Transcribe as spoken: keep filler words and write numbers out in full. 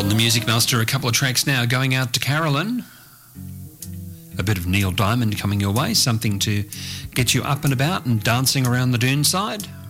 Gordon the Music Master, a couple of tracks now going out to Carolyn. A bit of Neil Diamond coming your way, something to get you up and about and dancing around the dune side.